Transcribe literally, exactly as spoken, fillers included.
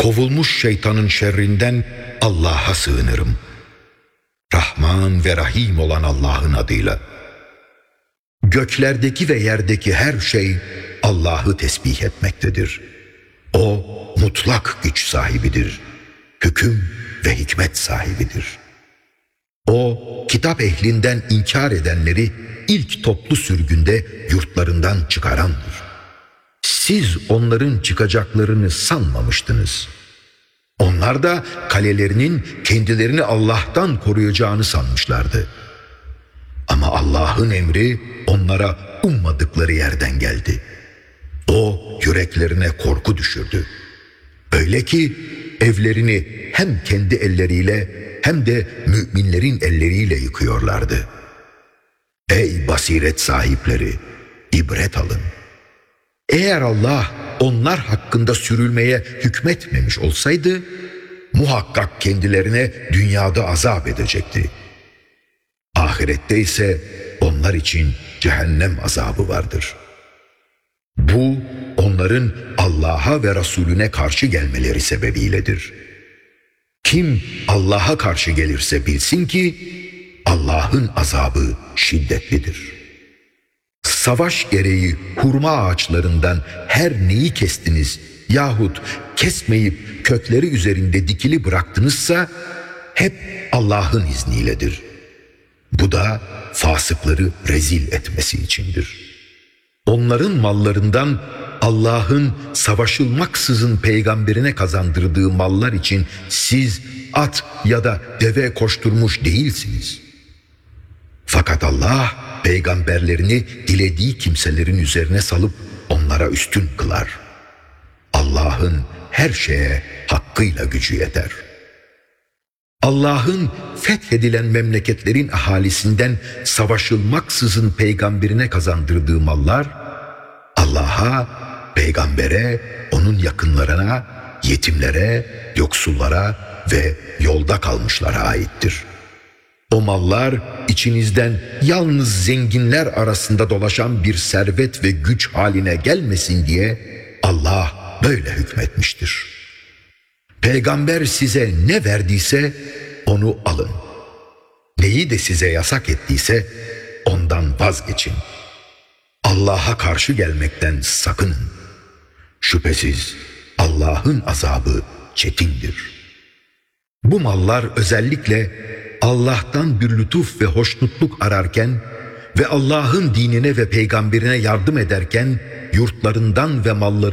kovulmuş şeytanın şerrinden Allah'a sığınırım. Rahman ve Rahim olan Allah'ın adıyla. Göklerdeki ve yerdeki her şey Allah'ı tesbih etmektedir. O mutlak güç sahibidir. Hüküm ve hikmet sahibidir. O kitap ehlinden inkar edenleri ilk toplu sürgünde yurtlarından çıkarandır. Siz onların çıkacaklarını sanmamıştınız. Onlar da kalelerinin kendilerini Allah'tan koruyacağını sanmışlardı. Ama Allah'ın emri onlara ummadıkları yerden geldi. O yüreklerine korku düşürdü. Öyle ki evlerini hem kendi elleriyle hem de müminlerin elleriyle yıkıyorlardı. Ey basiret sahipleri, ibret alın. Eğer Allah onlar hakkında sürülmeye hükmetmemiş olsaydı, muhakkak kendilerine dünyada azap edecekti. Ahirette ise onlar için cehennem azabı vardır. Bu onların Allah'a ve Resulüne karşı gelmeleri sebebiyledir. Kim Allah'a karşı gelirse bilsin ki Allah'ın azabı şiddetlidir. Savaş gereği hurma ağaçlarından her neyi kestiniz yahut kesmeyip kökleri üzerinde dikili bıraktınızsa hep Allah'ın izniyledir. Bu da fasıkları rezil etmesi içindir. Onların mallarından Allah'ın savaşılmaksızın peygamberine kazandırdığı mallar için siz at ya da deve koşturmuş değilsiniz. Fakat Allah peygamberlerini dilediği kimselerin üzerine salıp onlara üstün kılar. Allah'ın her şeye hakkıyla gücü yeter. Allah'ın fethedilen memleketlerin ahalisinden savaşılmaksızın peygamberine kazandırdığı mallar, Allah'a, peygambere, onun yakınlarına, yetimlere, yoksullara ve yolda kalmışlara aittir. O mallar içinizden yalnız zenginler arasında dolaşan bir servet ve güç haline gelmesin diye Allah böyle hükmetmiştir. Peygamber size ne verdiyse onu alın. Neyi de size yasak ettiyse ondan vazgeçin. Allah'a karşı gelmekten sakının. Şüphesiz Allah'ın azabı çetindir. Bu mallar özellikle Allah'tan bir lütuf ve hoşnutluk ararken ve Allah'ın dinine ve peygamberine yardım ederken yurtlarından ve malları